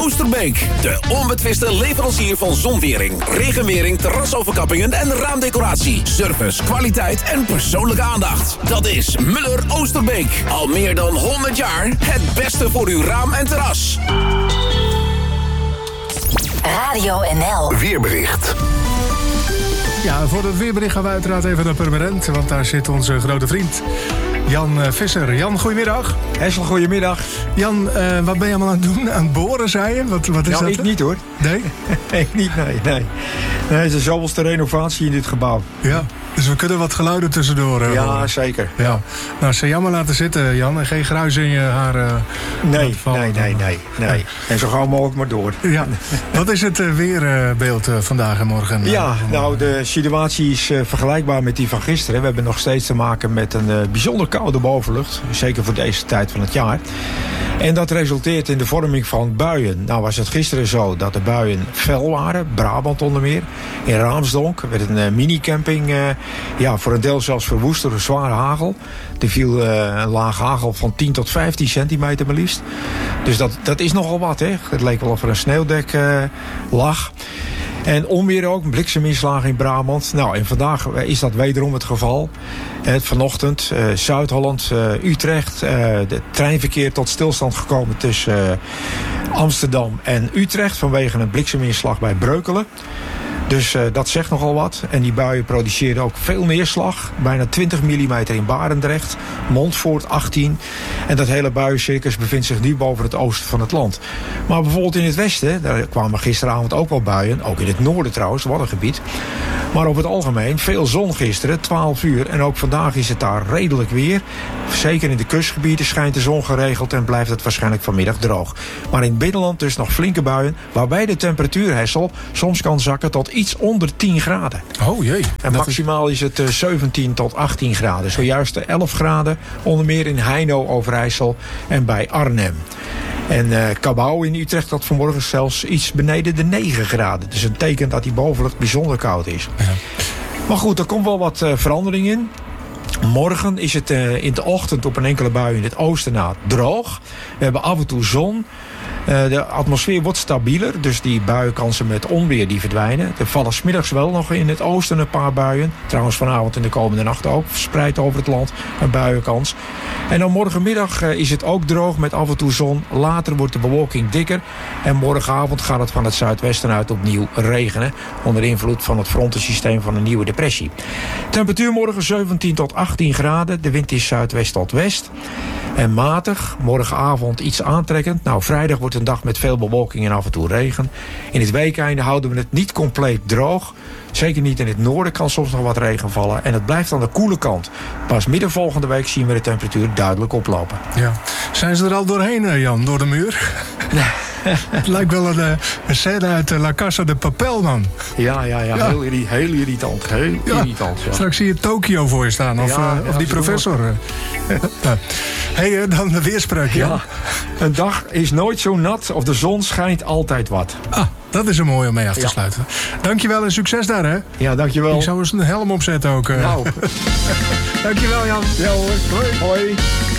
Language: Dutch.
Oosterbeek. De onbetwiste leverancier van zonwering, regenwering, terrasoverkappingen en raamdecoratie. Service, kwaliteit en persoonlijke aandacht. Dat is Muller Oosterbeek. Al meer dan 100 jaar het beste voor uw raam en terras. Radio NL. Weerbericht. Ja, voor het weerbericht gaan we uiteraard even naar Purmerend, want daar zit onze grote vriend Jan Visser. Jan, goedemiddag. Hessel, goedemiddag. Jan, wat ben je allemaal aan het doen? Aan het boren, zei je? Wat is dat? Ik niet hoor. Nee? Ik niet, nee. Nee, het is de zoveelste renovatie in dit gebouw. Ja, dus we kunnen wat geluiden tussendoor ja, horen. Zeker. Ja. Nou, ze jammer laten zitten, Jan, en geen gruis in je haar. Nee. En zo gauw mogelijk maar door. Ja. Wat is het weerbeeld vandaag en morgen? Ja, nou, de situatie is vergelijkbaar met die van gisteren. We hebben nog steeds te maken met een bijzonder koude bovenlucht. Zeker voor deze tijd van het jaar. En dat resulteert in de vorming van buien. Nou was het gisteren zo dat de buien fel waren. Brabant onder meer. In Raamsdonk werd een minicamping voor een deel zelfs verwoest door een zware hagel. Er viel een laag hagel van 10 tot 15 centimeter maar liefst. Dus dat is nogal wat, hè. Het leek wel of er een sneeuwdek lag. En onweer ook, blikseminslagen in Brabant. Nou, en vandaag is dat wederom het geval. Vanochtend Zuid-Holland, Utrecht. De treinverkeer tot stilstand gekomen tussen Amsterdam en Utrecht vanwege een blikseminslag bij Breukelen. Dus dat zegt nogal wat. En die buien produceerden ook veel neerslag. Bijna 20 mm in Barendrecht. Montfoort 18. En dat hele buiencircus bevindt zich nu boven het oosten van het land. Maar bijvoorbeeld in het westen, daar kwamen gisteravond ook wel buien. Ook in het noorden trouwens, Waddengebied. Maar op het algemeen veel zon gisteren, 12 uur. En ook vandaag is het daar redelijk weer. Zeker in de kustgebieden schijnt de zon geregeld en blijft het waarschijnlijk vanmiddag droog. Maar in het binnenland dus nog flinke buien, waarbij de temperatuur, Hessel, soms kan zakken tot iets onder 10 graden. Oh jee. En maximaal is het 17 tot 18 graden. Zojuist 11 graden, onder meer in Heino, Overijssel en bij Arnhem. En Cabau in Utrecht had vanmorgen zelfs iets beneden de 9 graden. Dus een teken dat die bovenlucht bijzonder koud is. Ja. Maar goed, er komt wel wat verandering in. Morgen is het in de ochtend op een enkele bui in het oosten na droog. We hebben af en toe zon. De atmosfeer wordt stabieler, dus die buienkansen met onweer die verdwijnen. Er vallen 's middags wel nog in het oosten een paar buien. Trouwens vanavond en de komende nacht ook, verspreid over het land, een buienkans. En dan morgenmiddag is het ook droog met af en toe zon. Later wordt de bewolking dikker. En morgenavond gaat het van het zuidwesten uit opnieuw regenen. Onder invloed van het frontensysteem van een nieuwe depressie. Temperatuur morgen 17 tot 18 graden. De wind is zuidwest tot west. En matig, morgenavond iets aantrekkend. Nou, vrijdag wordt een dag met veel bewolking en af en toe regen. In het weekeinde houden we het niet compleet droog. Zeker niet in het noorden kan soms nog wat regen vallen. En het blijft aan de koele kant. Pas midden volgende week zien we de temperatuur duidelijk oplopen. Ja. Zijn ze er al doorheen, Jan, door de muur? Het lijkt wel een scène uit La Casa de Papel, man. Ja. Heel irritant. Irritant, ja. Straks zie je Tokio voor je staan. Of die professor. Hey, dan de weerspreuk, Jan. Ja. Een dag is nooit zo nat of de zon schijnt altijd wat. Dat is een mooie om mee af te sluiten. Dankjewel en succes daar, hè? Ja, dankjewel. Ik zou eens een helm opzetten ook. Nou. Dankjewel, Jan. Ja hoor. Hoi.